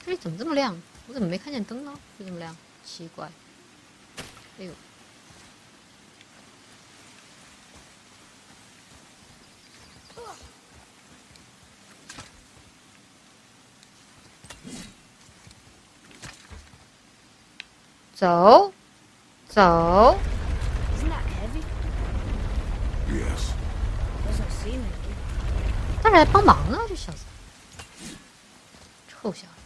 这里怎么这么亮？我怎么没看见灯呢？就这么亮，奇怪。哎呦！走，走。他是来帮忙啊，这小子，臭小子。